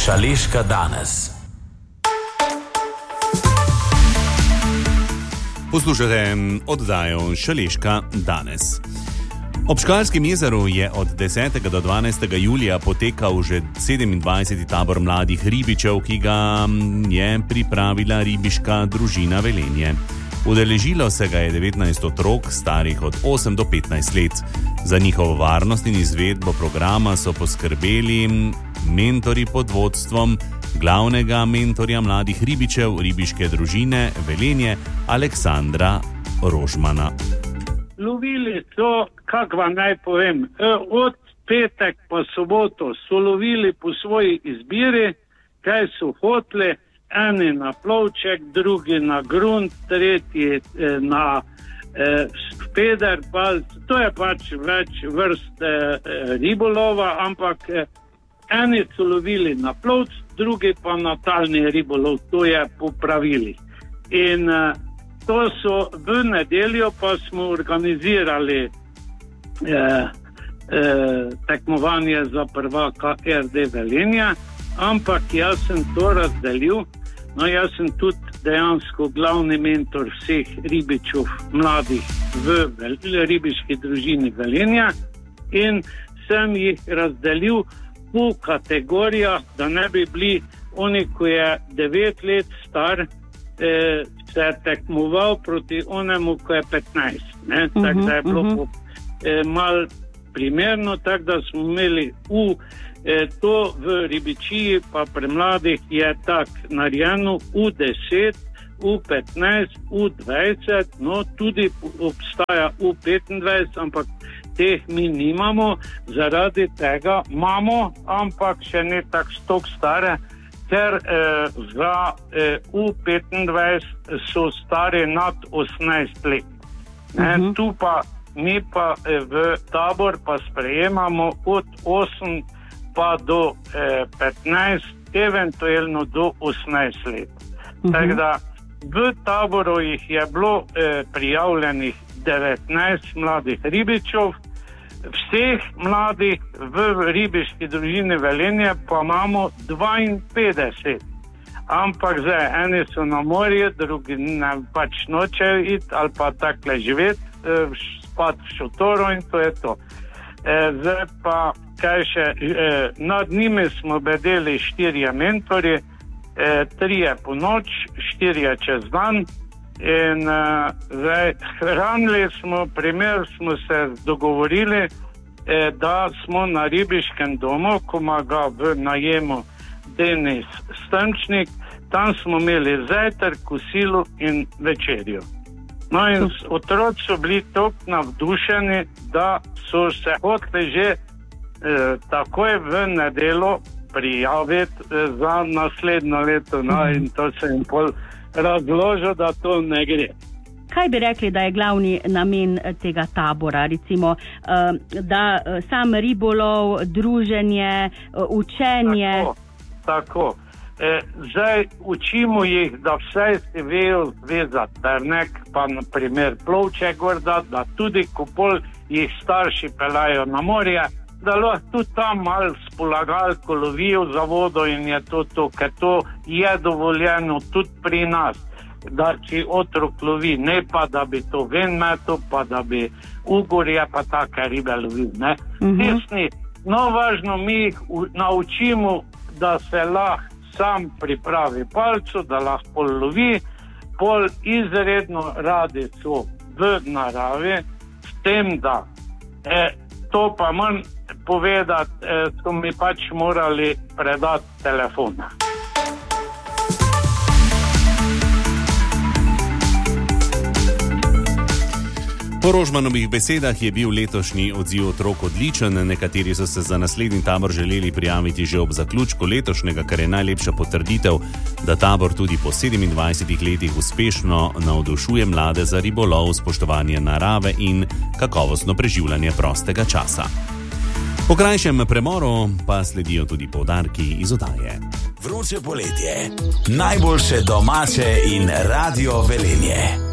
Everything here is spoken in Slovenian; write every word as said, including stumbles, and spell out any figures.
Šaleška danes. Poslušate oddajo Šaleška danes. Ob Škalskem jezeru je od desetega do dvanajstega julija potekal že sedemindvajseti tabor mladih ribičev, ki ga je pripravila ribiška družina Velenje. Udeležilo se ga je devetnajst otrok, starih od osem do petnajst let. Za njihovo varnost in izvedbo programa so poskrbeli mentori pod vodstvom glavnega mentorja mladih ribičev ribiške družine Velenje Aleksandra Rožmana. Lovili so, kako vam naj povem, od petek pa soboto so lovili po svoji izbiri, kaj so hoteli, eni na plovček, drugi na grunt, tretji na eh, feder, palc. To je pač več vrst eh, ribolova, ampak eh, eni so lovili na plovc, drugi pa na talni ribolov, to je po pravilih. In eh, to so v nedeljo pa smo organizirali eh, eh, tekmovanje za prvaka R D Velenja, ampak jaz sem to razdelil. No, jaz sem tudi dejansko glavni mentor vseh ribičev mladih v ribiški družini Velenja in sem jih razdelil po kategorijah, da ne bi bili oni, ko je devet let star, eh, se je tekmoval proti onemu, ko je petnajst. Ne? Uh-huh, tako da je bilo uh-huh. eh, mal primerno, tako da smo imeli v E, to v ribičiji pa pri mladih je tak narejeno U deset, U petnajst, U dvajset, no tudi obstaja U petindvajset, ampak teh mi nimamo, zaradi tega imamo, ampak še ne tako stok stare, ker e, za e, U petindvajset so stari nad osemnajst let. Uh-huh. E, tu pa mi pa e, v tabor pa sprejemamo od osem pa do eh, petnajst, eventualno do osemnajst let. Uh-huh. Tako da v taboru jih je bilo eh, prijavljenih devetnajst mladih ribičev, vseh mladih v ribiški družini Velenje pa imamo dvainpetdeset. Ampak zdaj, eni so na morju, drugi ne, pač nočejo iti ali pa takle živeti, eh, spat v šotoru in to je to. Eh, zdaj pa kaj še, eh, nad njimi smo bedeli štirje mentori, eh, trije po noč, štirje čez dan in eh, zdaj hranili smo, primer smo se dogovorili, eh, da smo na ribiškem domu, ko ima ga v najemu Denis Strmčnik, tam smo imeli zajtrk, kosilo in večerjo. No in otroci so bili toliko navdušeni, da so se hoteli že Eh, takoj v nedelo prijaviti eh, za naslednjo leto, no, in to se jim pol razložil, da to ne gre. Kaj bi rekli, da je glavni namen tega tabora? Recimo, eh, da sam ribolov, druženje, učenje? Tako, tako. Eh, zdaj učimo jih, da vsaj si vejo zvezati ternek, pa na primer plovček gorda, da tudi ko pol jih starši pelajo na morje, da lahko tudi tam malo s polagalko lovijo za vodo in je to to, ker to je dovoljeno tudi pri nas, da če otrok lovi, ne pa da bi to ven metal, pa da bi ugorje pa take ribe lovil, ne. Uh-huh. No, važno mi jih naučimo, da se lahko sam pripravi palco, da lahko pol lovi, pol izredno radi so v naravi, s tem, da eh, to pa manj povedati, eh, so mi pač morali predati telefona. Po Rožmanovih besedah je bil letošnji odziv otrok odličen, nekateri so se za naslednji tabor želeli prijaviti že ob zaključku letošnjega, kar je najlepša potrditev, da tabor tudi po sedemindvajsetih letih uspešno navdušuje mlade za ribolov, spoštovanje narave in kakovostno preživljanje prostega časa. Po krajšem premoru pa sledijo tudi poudarki iz oddaje. Vroče poletje, najboljše domače in Radio Velenje.